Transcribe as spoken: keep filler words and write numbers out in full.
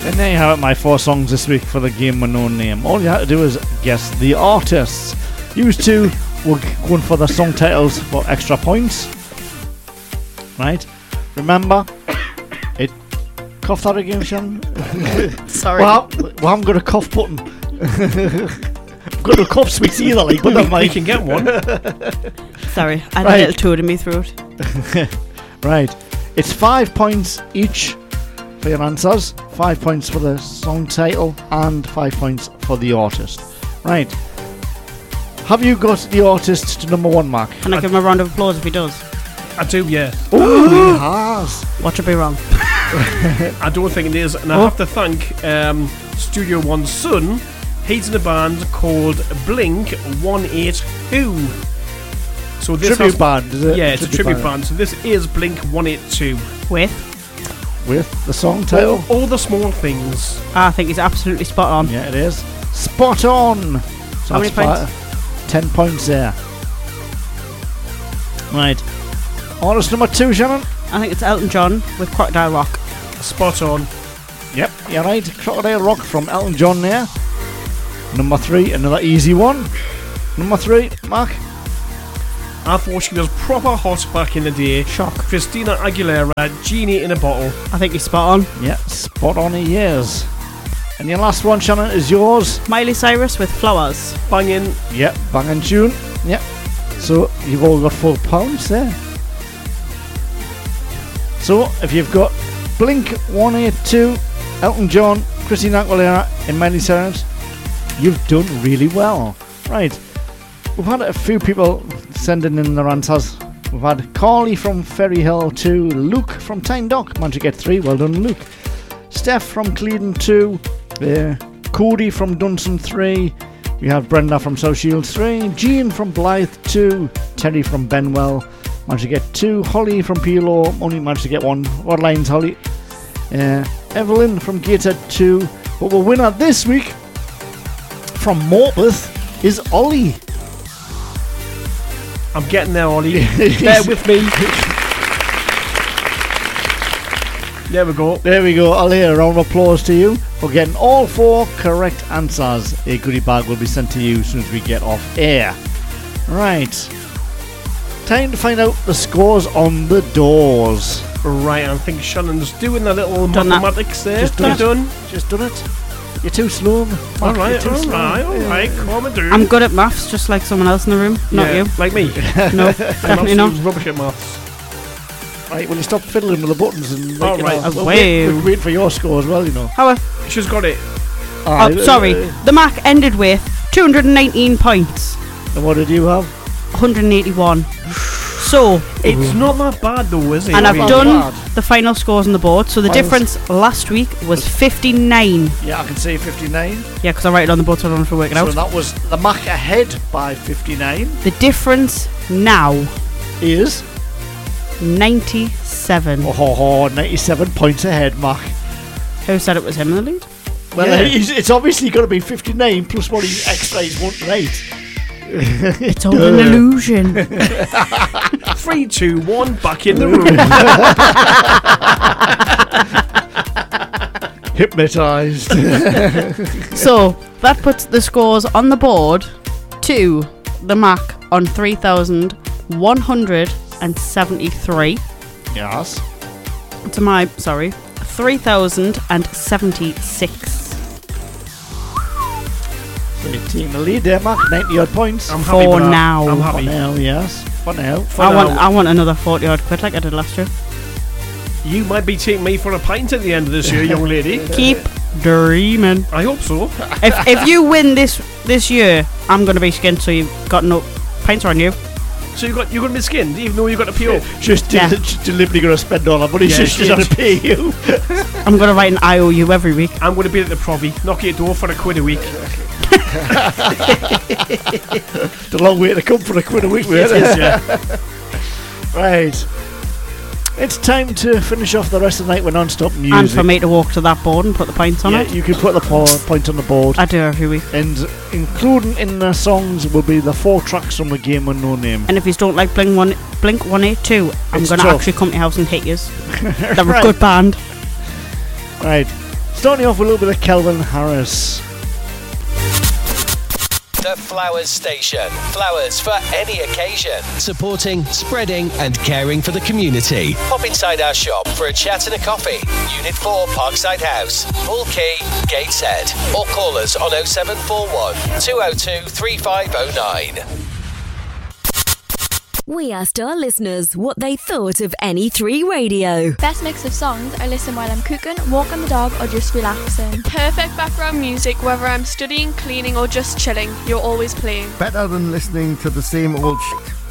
And there you have it, my four songs this week for the Game with No Name. All you had to do is guess the artists. Used to were going for the song titles for extra points. Right? Remember, it. Cough that again, Shannon. Sorry. Well, we haven't got a cough button. I've got no cough sweets either, like, but we can get one. Sorry, I had Right. a little toad in my throat. Right. It's five points each for your answers. Five points for the song title and five points for the artist. Right. Have you got the artist to number one, Mark? Can I, I give him a round of applause if he does? I do, yeah. Oh, he has. Watch it be wrong. I don't think it is, and I Oh. have to thank um, Studio One's son. He's in a band called Blink one eighty-two. So this Tribute has, band, is it? Yeah, it's a tribute band. So this is Blink one eighty-two. With? With the song title? All, all the small things. I think he's absolutely spot on. Yeah, it is. Spot on. So How many that's points? fi- Ten points there. Right. Artist number two, Shannon. I think it's Elton John with Crocodile Rock. Spot on. Yep, you're right. Crocodile Rock from Elton John there. Number three, another easy one. Number three, Mark. I thought she was proper hot back in the day. Shock. Christina Aguilera, Genie in a Bottle. I think he's spot on. Yeah, spot on he is. And your last one, Shannon, is yours. Miley Cyrus with Flowers. Banging. Yep, banging tune. Yep. So you've all got full pounds there. So if you've got Blink one eighty-two, Elton John, Christina Aguilera, and Miley Cyrus, you've done really well. Right. We've had a few people sending in their answers. We've had Carly from Ferry Hill two, Luke from Tyne Dock, managed to get three. Well done, Luke. Steph from Clevedon two, uh, Cody from Dunson three. We have Brenda from South Shields three, Jean from Blythe two, Terry from Benwell managed to get two, Holly from P L O only managed to get one. What lines, Holly? Uh, Evelyn from Gateshead two. But the winner this week from Morpeth is Ollie. I'm getting there, Ollie. Bear with me. There we go. There we go, Ollie. A round of applause to you for getting all four correct answers. A goodie bag will be sent to you as soon as we get off air. Right. Time to find out the scores on the doors. Right, I think Shannon's doing the little Done that. mathematics there. Just done You it. done? Just done it. You're too slow. Mark. You're Alright, too slow. alright, alright. Calm and do. I'm good at maths, just like someone else in the room. Not Yeah, you. Like me. No, definitely not. Rubbish at maths. Right, will you stop fiddling with the buttons and All like, you right. know, Oh, we'll wait, wow. we'll wait for your score as well, you know. How? She's got it. Oh, sorry. The mark ended with two hundred nineteen points. And what did you have? one hundred eighty-one. So, It's not that bad though, is it? and I I've mean, done- done bad. the final scores on the board. So the Finals. difference last week was fifty-nine. Yeah, I can say fifty-nine. Yeah, because I write it on the board so I don't have to work it So out. that was the Mac ahead by fifty-nine The difference now, is ninety-seven. oh, oh, oh, ninety-seven points ahead, Mac. Who said it was him in the lead? Well, Yeah. he's, it's obviously got to be fifty-nine plus what he extra he's one right. It's all an illusion. Three, two, one, back in the room. Hypnotised. So that puts the scores on the board to the Mac on three thousand one hundred seventy-three. Yes. To my, sorry, three thousand seventy-six. So your team in the lead there, Mac. ninety odd points. I'm happy For with that. now. I'm For happy. now, yes. For now. For I want, now. I want another forty odd quid like I did last year. You might be taking me for a pint at the end of this year, young lady. Keep dreaming. I hope so. If if you win this this year, I'm gonna be skint. So you've got no pints on you. So you got you're gonna be skinned, even though you got a P O. Just Yeah. del- just deliberately going to spend all our money. Yeah, She's just shit. going to pay you. I'm gonna write an I O U every week. I'm gonna be at the Provy, knock your door for a quid a week. It's a long way to come for a quid a week, It mate. is, yeah. Right. It's time to finish off the rest of the night with non-stop music. And for me to walk to that board and put the pints on Yeah, it. you can put the po- point on the board. I do every week. And including in the songs will be the four tracks from the game with no name. And if you don't like Blink one Blink one eighty-two, I'm It's gonna tough. actually come to your house and hit yous. They're a Right. good band. Right. Starting off with a little bit of Calvin Harris. The Flowers Station. Flowers for any occasion. Supporting, spreading and caring for the community. Pop inside our shop for a chat and a coffee. Unit four Parkside House. Bull Key, Gateshead. Or call us on oh seven four one, two oh two, three five oh nine. We asked our listeners what they thought of N E three Radio. Best mix of songs I listen while I'm cooking, walking the dog or just relaxing. Perfect background music whether I'm studying, cleaning or just chilling. You're always playing. Better than listening to the same old shit.